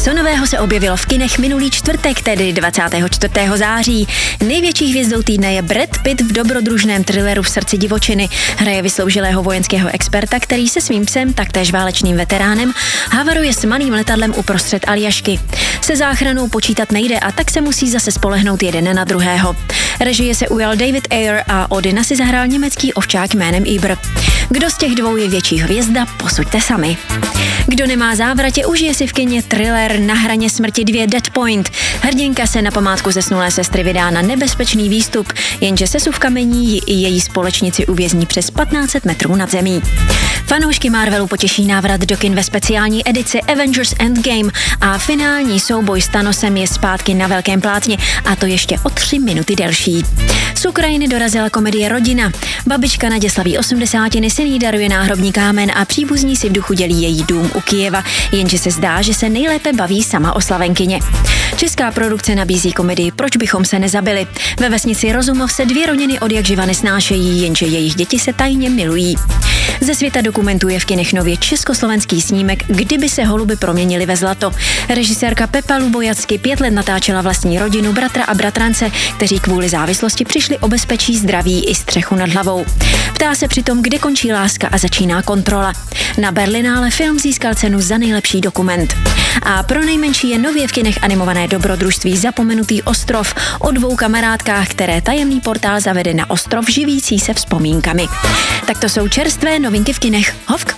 Co nového se objevilo v kinech minulý čtvrtek, tedy 24. září? Největší hvězdou týdne je Brad Pitt v dobrodružném thrilleru V srdci divočiny. Hraje vysloužilého vojenského experta, který se svým psem, taktéž válečným veteránem, havaruje s malým letadlem uprostřed Aljašky. Se záchranou počítat nejde a tak se musí zase spolehnout jeden na druhého. Režie se ujal David Ayer a Odina si zahrál německý ovčák jménem Eber. Kdo z těch dvou je větší hvězda, posuďte sami. Kdo nemá závratě, užije si v kině thriller Na hraně smrti 2 Dead Point. Hrdinka se na památku zesnulé sestry vydá na nebezpečný výstup, jenže sesuv kamení ji i její společnici uvězní přes 1500 metrů nad zemí. Fanoušky Marvelu potěší návrat do kin ve speciální edici Avengers Endgame a finální souboj s Thanosem je zpátky na velkém plátně, a to ještě o 3 minuty delší. Z Ukrajiny dorazila komedie Rodina. Babička Nadě slaví 80, syn jí daruje náhrobní kámen a příbuzní si v duchu dělí její dům u Kyjeva, jenže se zdá, že se nejlépe baví sama oslavenkyně. Česká produkce nabízí komedii Proč bychom se nezabili. Ve vesnici Rozumov se 2 rodiny odjakživa nesnášejí, jenže jejich děti se tajně milují. Ze světa dokumentuje v kinech nově československý snímek Kdyby se holuby proměnily ve zlato. Režisérka Pepa Lubojacky 5 let natáčela vlastní rodinu, bratra a bratrance, kteří kvůli závislosti přišli o bezpečí, zdraví i střechu nad hlavou. Ptá se přitom, kde končí láska a začíná kontrola. Na Berlinále film získal cenu za nejlepší dokument. A pro nejmenší je nově v kinech animované dobrodružství Zapomenutý ostrov o 2 kamarádkách, které tajemný portál zavede na ostrov živící se vzpomínkami. Tak to jsou čerstvé novinky v kinech. Hovk!